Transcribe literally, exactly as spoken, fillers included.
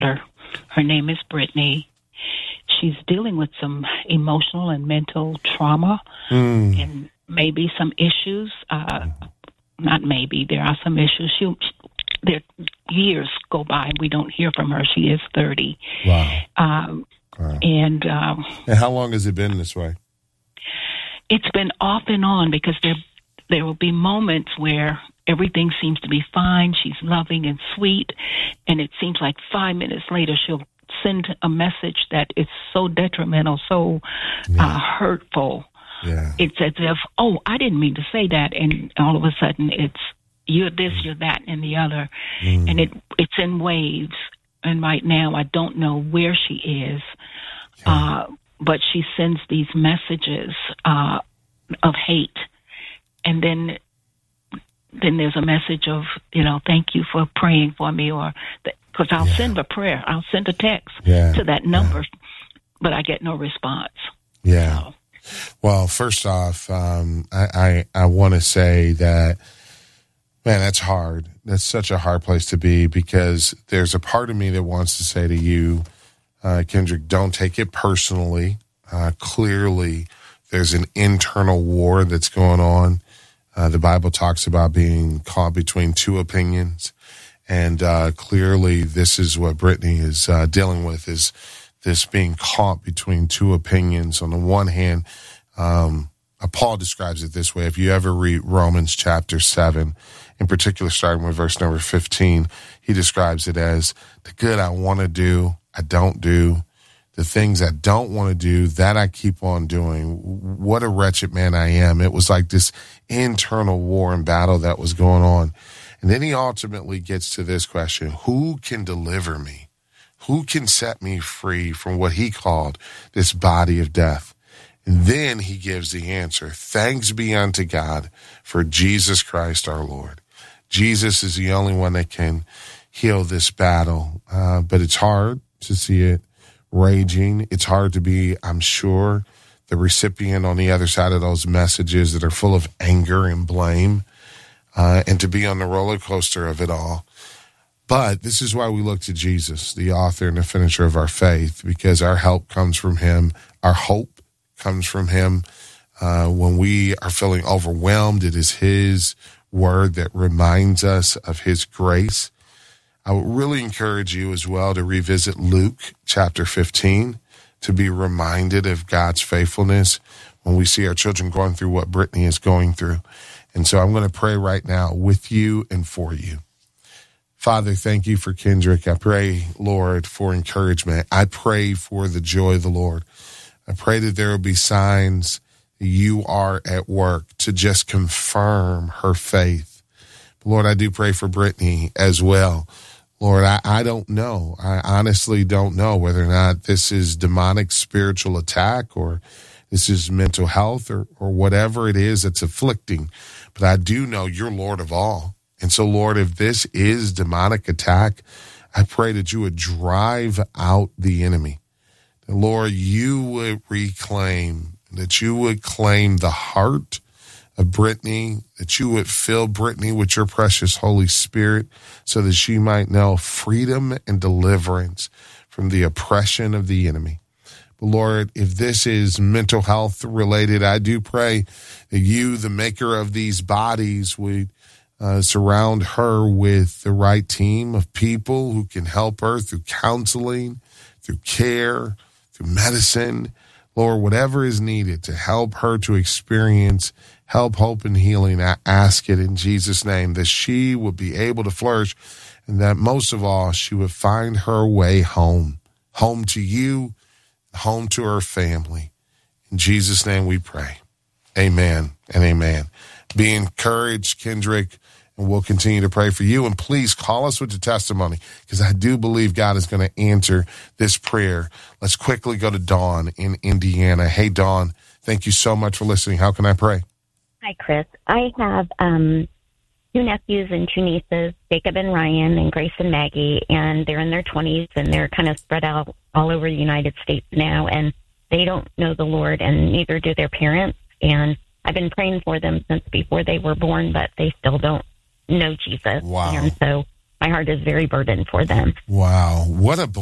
Her name is Brittany. She's dealing with some emotional and mental trauma mm. and maybe some issues. Uh, not maybe, there are some issues. She, there, years go by and we don't hear from her. She is thirty. Wow. Um, wow. And, um, and how long has it been this way? It's been off and on because there there will be moments where everything seems to be fine. She's loving and sweet, and it seems like five minutes later she'll send a message that is so detrimental, so yeah. uh, hurtful. Yeah. It's as if, oh, I didn't mean to say that, and all of a sudden it's you're this, mm. you're that, and the other, mm. and it it's in waves. And right now I don't know where she is, yeah. uh, but she sends these messages uh, of hate, and then. Then there's a message of, you know, thank you for praying for me, or because I'll yeah. send a prayer, I'll send a text yeah. to that number, yeah. but I get no response. Yeah. So. Well, first off, um, I, I, I want to say that, man, that's hard. That's such a hard place to be because there's a part of me that wants to say to you, uh, Kendrick, don't take it personally. Uh, clearly, there's an internal war that's going on. Uh, the Bible talks about being caught between two opinions, and uh, clearly this is what Brittany is uh, dealing with, is this being caught between two opinions. On the one hand, um, uh, Paul describes it this way. If you ever read Romans chapter seven, in particular starting with verse number fifteen, he describes it as the good I want to do, I don't do. The things I don't want to do, that I keep on doing. What a wretched man I am. It was like this internal war and battle that was going on. And then he ultimately gets to this question: who can deliver me? Who can set me free from what he called this body of death? And then he gives the answer: thanks be unto God for Jesus Christ our Lord. Jesus is the only one that can heal this battle. Uh, but it's hard to see it raging. It's hard to be, I'm sure, the recipient on the other side of those messages that are full of anger and blame, uh, and to be on the roller coaster of it all. But this is why we look to Jesus, the author and the finisher of our faith, because our help comes from him. Our hope comes from him. Uh, when we are feeling overwhelmed, it is his word that reminds us of his grace. I would really encourage you as well to revisit Luke chapter fifteen, to be reminded of God's faithfulness when we see our children going through what Brittany is going through. And so I'm going to pray right now with you and for you. Father, thank you for Kendrick. I pray, Lord, for encouragement. I pray for the joy of the Lord. I pray that there will be signs that you are at work to just confirm her faith. Lord, I do pray for Brittany as well. Lord, I, I don't know. I honestly don't know whether or not this is demonic spiritual attack or this is mental health or, or whatever it is that's afflicting. But I do know you're Lord of all. And so, Lord, if this is demonic attack, I pray that you would drive out the enemy. That, Lord, you would reclaim, that you would claim the heart of Brittany, that you would fill Brittany with your precious Holy Spirit so that she might know freedom and deliverance from the oppression of the enemy. But Lord, if this is mental health related, I do pray that you, the maker of these bodies, would uh, surround her with the right team of people who can help her through counseling, through care, through medicine, Lord, whatever is needed to help her to experience help, hope, and healing. I ask it in Jesus' name, that she will be able to flourish, and that most of all, she would find her way home, home to you, home to her family. In Jesus' name we pray. Amen and amen. Be encouraged, Kendrick, and we'll continue to pray for you. And please call us with the testimony, because I do believe God is going to answer this prayer. Let's quickly go to Dawn in Indiana. Hey, Dawn, thank you so much for listening. How can I pray? Hi, Chris. I have um, two nephews and two nieces, Jacob and Ryan, and Grace and Maggie, and they're in their twenties, and they're kind of spread out all over the United States now, and they don't know the Lord, and neither do their parents. And I've been praying for them since before they were born, but they still don't know Jesus. Wow. And so my heart is very burdened for them. Wow. What a